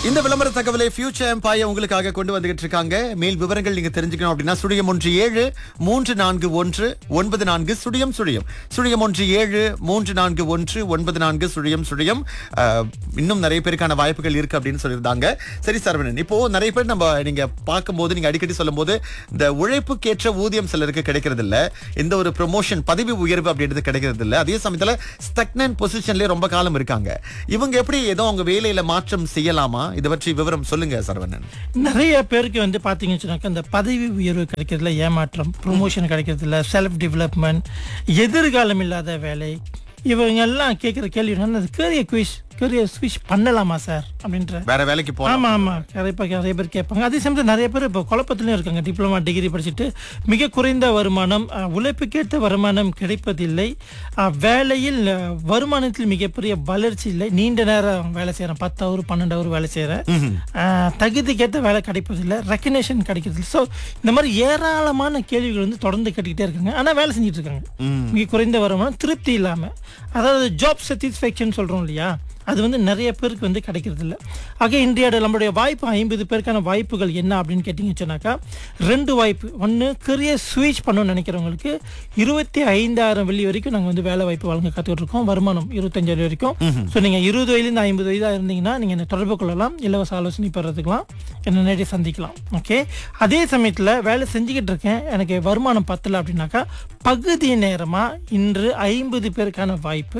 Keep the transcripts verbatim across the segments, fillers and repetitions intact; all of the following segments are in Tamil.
இந்த விளம்பர தகவலை ஃபியூச்சர் எம்பையர் உங்களுக்காக கொண்டு வந்துகிட்டு இருக்காங்க. மேல் விவரங்கள் நீங்க தெரிஞ்சுக்கணும் அப்படின்னா சுழியம் ஒன்று ஏழு மூன்று நான்கு ஒன்று ஒன்பது நான்கு சுழியம் சுழியம் சுழியம் ஒன்று ஏழு மூன்று நான்கு ஒன்று ஒன்பது நான்கு சுழியம் சுழியம். அஹ், இன்னும் நிறைய பேருக்கான வாய்ப்புகள் இருக்கு அப்படின்னு சொல்லியிருந்தாங்க. சரி சரவணன், இப்போ நிறைய பேர் நம்ம நீங்க பார்க்கும்போது நீங்க அடிக்கடி சொல்லும் போது இந்த உழைப்புக்கேற்ற ஊதியம் சிலருக்கு கிடைக்கிறது இல்ல, இந்த ஒரு ப்ரொமோஷன் பதவி உயர்வு அப்படின்றது கிடைக்கிறது இல்ல. அதே சமயத்துல ஸ்டக்னன்ட் பொசிஷன்லயே ரொம்ப காலம் இருக்காங்க. இவங்க எப்படி ஏதோ அவங்க வேலையில மாற்றம் செய்யலாமா? இதை பற்றி விவரம் சொல்லுங்க சரவணன். நிறைய பேருக்கு வந்து பாத்தீங்கன்னு சொன்னாக்க இந்த பதவி உயர்வு கிடைக்கிறதுல ஏமாற்றம், ப்ரொமோஷன் கிடைக்கிறதுல செல்ஃப் டெவலப்மெண்ட், எதிர்காலம் இல்லாத வேலை, இவங்க எல்லாம் கேட்கிற கேள்வி என்னன்னா கேரியர் குவிஸ் கேரியர் ஸ்விட்ச் பண்ணலாமா சார் அப்படின்ற வேற வேலைக்கு போலாம். ஆமா ஆமா நிறைய பேர் நிறைய பேர் கேட்பாங்க. அதே சமயத்தில் நிறைய பேர் இப்போ குழப்பத்திலையும் இருக்காங்க. டிப்ளமா டிகிரி படிச்சுட்டு மிக குறைந்த வருமானம், அஹ், உழைப்புக்கேற்ற வருமானம் கிடைப்பதில்லை, அஹ், வேலையில் அஹ், வருமானத்தில் மிகப்பெரிய வளர்ச்சி இல்லை, நீண்ட நேரம் வேலை செய்யறேன், பத்து ஹவர் பன்னெண்டு ஹவர் வேலை செய்யறேன், அஹ், தகுதிக்கேற்ற வேலை கிடைப்பதில்லை, ரெக்கக்னேஷன் கிடைக்கிறது. ஸோ இந்த மாதிரி ஏராளமான கேள்விகள் வந்து தொடர்ந்து கேட்டுக்கிட்டே இருக்காங்க. ஆனா வேலை செஞ்சுட்டு இருக்காங்க. மிக குறைந்த வருமானம், திருப்தி இல்லாம, அதாவது ஜாப் சாட்டிஸ்ஃபேக்ஷன் சொல்றோம் இல்லையா, அது வந்து நிறைய பேருக்கு வந்து கிடைக்கிறது இல்லை. ஆக இன்றைய நம்மளுடைய வாய்ப்பு ஐம்பது பேருக்கான வாய்ப்புகள் என்ன அப்படின்னு கேட்டீங்கன்னு சொன்னாக்கா ரெண்டு வாய்ப்பு. ஒன்று, கரியர் ஸ்விட்ச் பண்ணணும்னு நினைக்கிறவங்களுக்கு இருபத்தி ஐந்தாயிரம் வெள்ளி வரைக்கும் நாங்கள் வந்து வேலை வாய்ப்பு வழங்க காத்துக்கிட்டு இருக்கோம். வருமானம் இருபத்தஞ்சாயிரம் வரைக்கும். ஸோ நீங்கள் இருபது வயதுலேருந்து ஐம்பது வயதாக இருந்தீங்கன்னா நீங்கள் என்னை தொடர்பு கொள்ளலாம், இலவச ஆலோசனை பெறதுக்கலாம், என்ன நேரடி சந்திக்கலாம். ஓகே. அதே சமயத்தில் வேலை செஞ்சுக்கிட்டு இருக்கேன், எனக்கு வருமானம் பத்தலை அப்படின்னாக்கா பகுதி நேரமாக இன்று ஐம்பது பேருக்கான வாய்ப்பு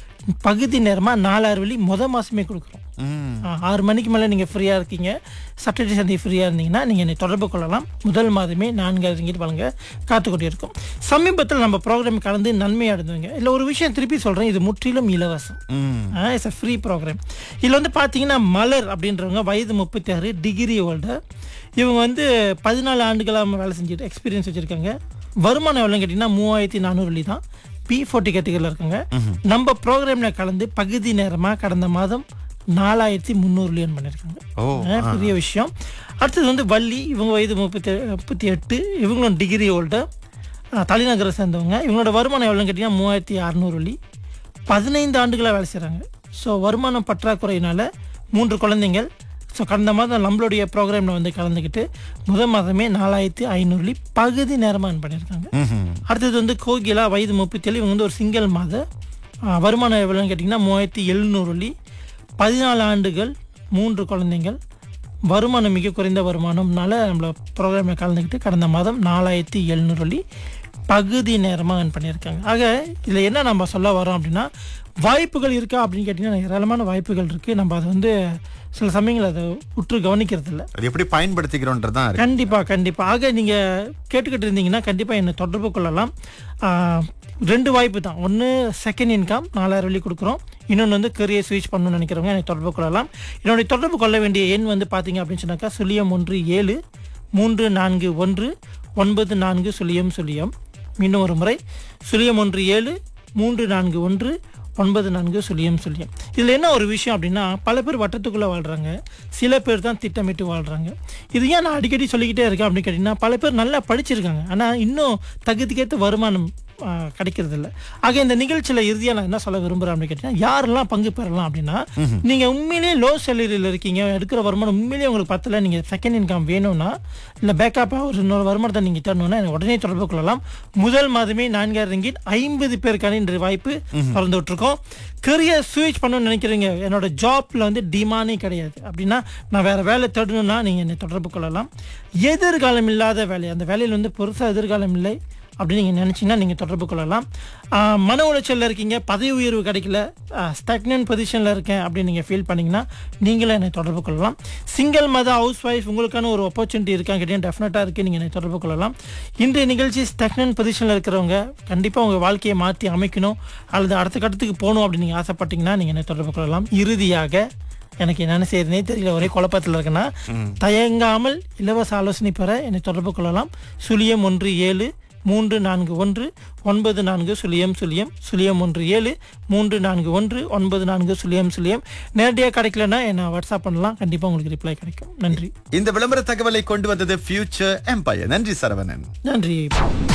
பகுதி நேரமாக நாலாயிரம் வெள்ளி முத மாதமே கொடுக்குறோம். ஆறு மணிக்கு மேலே நீங்கள் ஃப்ரீயாக இருக்கீங்க, சாட்டர்டே சண்டே ஃப்ரீயாக இருந்தீங்கன்னா நீங்கள் என்னை தொடர்பு கொள்ளலாம். முதல் மாதமே நான்காயிரம் ரிங்கிட் வழங்க காத்துக்கொண்டே இருக்கும். சமீபத்தில் நம்ம ப்ரோக்ராம் கலந்து நன்மை அடைந்தவங்க இல்லை, ஒரு விஷயம் திருப்பி சொல்கிறேன், இது முற்றிலும் இலவசம். It's a free program. இதில் வந்து பார்த்தீங்கன்னா மலர் அப்படின்றவங்க வயது முப்பத்தி ஆறு, டிகிரி ஹோல்டர். இவங்க வந்து பதினாலு ஆண்டுகளாக வேலை செஞ்சுட்டு எக்ஸ்பீரியன்ஸ் வச்சுருக்காங்க. வருமானம் எவ்வளோன்னு கேட்டிங்கன்னா மூவாயிரத்தி நானூறு வெள்ளி தான். பி ஃபோர்ட்டி கேட்டகரியில் இருக்காங்க. நம்ம ப்ரோக்ராம்ல கலந்து பகுதி நேரமாக கடந்த மாதம் நாலாயிரத்தி முந்நூறு லியன் பண்ணியிருக்காங்க. பெரிய விஷயம். அடுத்தது வந்து வள்ளி, இவங்க வயது முப்பத்தி முப்பத்தி எட்டு, இவங்களும் டிகிரி ஹோல்டர், தலைநகரை சேர்ந்தவங்க. இவங்களோட வருமானம் எவ்வளோன்னு கேட்டிங்கன்னா மூவாயிரத்தி அறநூறு வள்ளி, பதினைந்து ஆண்டுகளாக வேலை செய்கிறாங்க. ஸோ வருமானம் பற்றாக்குறையினால மூன்று குழந்தைங்கள். ஸோ கடந்த மாதம் நம்மளுடைய ப்ரோக்ராமில் வந்து கலந்துக்கிட்டு முதல் மாதமே நாலாயிரத்தி ஐநூறு வள்ளி பகுதி நேரமாக earn பண்ணியிருக்காங்க. அடுத்தது வந்து கோகிலா, வயது முப்பத்தி ஏழு, இவங்க வந்து ஒரு சிங்கிள் மாத வருமானம் எவ்வளோன்னு கேட்டிங்கன்னா மூவாயிரத்தி எழுநூறு வள்ளி, பதினாலு ஆண்டுகள், மூன்று குழந்தைங்கள், வருமானம் மிக குறைந்த வருமானம்னால நம்மள ப்ரோக்ராமில் கலந்துக்கிட்டு கடந்த மாதம் நாலாயிரத்தி எழுநூறு வள்ளி பகுதி நேரமாக earn பண்ணியிருக்காங்க. ஆக இதில் என்ன நம்ம சொல்ல வரோம் அப்படின்னா, வாய்ப்புகள் இருக்கா அப்படின்னு கேட்டிங்கன்னா ஏராளமான வாய்ப்புகள் இருக்குது. நம்ம அதை வந்து சில சமயங்கள் அதை உற்று கவனிக்கிறது இல்லை, அது எப்படி பயன்படுத்திக்கிறோன்றதான் இருக்கு. கண்டிப்பாக கண்டிப்பாக. ஆக நீங்கள் கேட்டுக்கிட்டு இருந்தீங்கன்னா கண்டிப்பாக என்னை தொடர்பு கொள்ளலாம். ரெண்டு வாய்ப்பு தான். ஒன்று செகண்ட் இன்கம் நாலாயிரம் வெள்ளி கொடுக்குறோம், இன்னொன்று வந்து கரியர் ஸ்விட்ச் பண்ணணும்னு நினைக்கிறவங்க என்னை தொடர்பு கொள்ளலாம். என்னுடைய தொடர்பு கொள்ள வேண்டிய எண் வந்து பார்த்தீங்க அப்படின்னு சொன்னாக்கா சுழியம் ஒன்று ஏழு மூன்று நான்கு ஒன்று ஒன்பது நான்கு சுழியம் சுழியம். இன்னும் ஒரு முறை சுழியம் ஒன்று ஏழு மூன்று நான்கு ஒன்று ஒன்பது நான்கு சுழியம் சுழியம். இதில் என்ன ஒரு விஷயம் அப்படின்னா, பல பேர் வட்டத்துக்குள்ளே வாழ்கிறாங்க, சில பேர் தான் திட்டமிட்டு வாழ்கிறாங்க. இது ஏன் நான் அடிக்கடி சொல்லிக்கிட்டே இருக்கேன் அப்படின்னு கேட்டிங்கன்னா, பல பேர் நல்லா படிச்சிருக்காங்க, ஆனால் இன்னும் தகுதிக்கேற்ற வருமானம் கிடைக்கிறது இல்லை. ஆக இந்த நிகழ்ச்சியில் இறுதியாக நான் என்ன சொல்ல விரும்புகிறேன் அப்படின்னு கேட்டிங்கன்னா, யாரெல்லாம் பங்கு பெறலாம் அப்படின்னா, நீங்கள் உண்மையிலேயே லோ சேலரியில் இருக்கீங்க, எடுக்கிற வருமானம் உண்மையிலேயே உங்களுக்கு பத்தல, நீங்கள் செகண்ட் இன்கம் வேணும்னா இல்லை பேக்கப்பாக ஒரு இன்னொரு வருமானத்தை நீங்கள் தரணும்னா எனக்கு உடனே தொடர்பு கொள்ளலாம். முதல் மாதமே நான்காயிரம் ரிங்கிட் ஐம்பது பேருக்கான இன்று வாய்ப்பு திறந்து விட்டுருக்கோம். கரியர் ஸ்விட்ச் பண்ணணும்னு நினைக்கிறீங்க, என்னோட ஜாப்ல வந்து டிமாண்டே கிடையாது அப்படின்னா, நான் வேற வேலை தேடணும்னா நீங்கள் என்னை தொடர்பு கொள்ளலாம். எதிர்காலம் இல்லாத வேலை, அந்த வேலையில் வந்து பெருசாக எதிர்காலம் இல்லை அப்படின்னு நீங்கள் நினச்சிங்கன்னா நீங்கள் தொடர்பு கொள்ளலாம். மன உளைச்சலில் இருக்கீங்க, பதவி உயர்வு கிடைக்கல, ஸ்டக்னன்ட் பொசிஷனில் இருக்கேன் அப்படின்னு நீங்கள் ஃபீல் பண்ணிங்கன்னா நீங்களே என்னை தொடர்பு கொள்ளலாம். சிங்கிள் மத ஹவுஸ் ஒய்ஃப், உங்களுக்கான ஒரு ஆப்பர்ச்சுனிட்டி இருக்கான்னு கேட்டீங்கன்னா டெஃபினட்டாக இருக்குது, நீங்கள் என்னை தொடர்பு கொள்ளலாம். இன்றைய நிகழ்ச்சி ஸ்டக்னன்ட் பொசிஷனில் இருக்கிறவங்க கண்டிப்பாக உங்கள் வாழ்க்கையை மாற்றி அமைக்கணும் அல்லது அடுத்த கட்டத்துக்கு போகணும் அப்படின்னு நீங்கள் ஆசைப்பட்டீங்கன்னா நீங்கள் என்னை தொடர்பு கொள்ளலாம். இறுதியாக எனக்கு என்னென்ன செய்யறதுனே தெரியல, ஒரே குழப்பத்தில் இருக்குன்னா தயங்காமல் இலவச ஆலோசனை பெற என்னை தொடர்பு கொள்ளலாம். சுழியம் ஒன்று ஏழு மூன்று நான்கு ஒன்று ஒன்பது நான்கு சுழியம் சுழியம் சுழியம் ஒன்று ஏழு மூன்று நான்கு ஒன்று ஒன்பது நான்கு சுழியம் சுழியம். நேரடியாக கிடைக்கலன்னா என்ன வாட்ஸ்அப் பண்ணலாம், கண்டிப்பாக உங்களுக்கு ரிப்ளை கிடைக்கும். நன்றி. இந்த விளம்பர தகவலை கொண்டு வந்தது ஃபியூச்சர் எம்பையர். நன்றி சரவணன். நன்றி.